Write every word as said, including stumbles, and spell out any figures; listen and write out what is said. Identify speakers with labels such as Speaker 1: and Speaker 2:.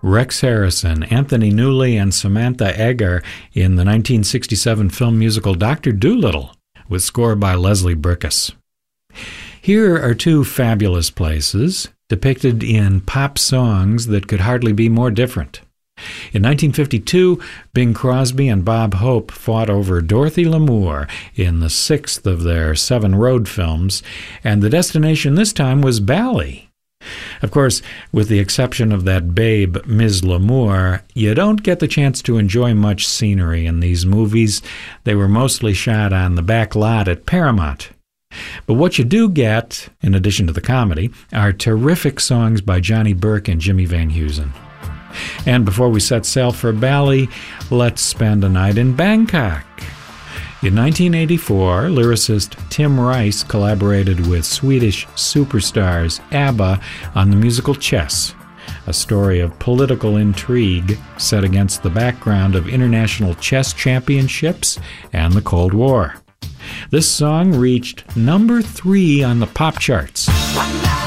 Speaker 1: Rex Harrison, Anthony Newley, and Samantha Eggar in the nineteen sixty-seven film musical Doctor Dolittle, with score by Leslie Bricusse. Here are two fabulous places, depicted in pop songs that could hardly be more different. In nineteen fifty-two, Bing Crosby and Bob Hope fought over Dorothy Lamour in the sixth of their seven road films, and the destination this time was Bali. Of course, with the exception of that babe, Miz Lamour, you don't get the chance to enjoy much scenery in these movies. They were mostly shot on the back lot at Paramount. But what you do get, in addition to the comedy, are terrific songs by Johnny Burke and Jimmy Van Heusen. And before we set sail for Bali, let's spend a night in Bangkok. In nineteen eighty-four, lyricist Tim Rice collaborated with Swedish superstars ABBA on the musical Chess, a story of political intrigue set against the background of international chess championships and the Cold War. This song reached number three on the pop charts.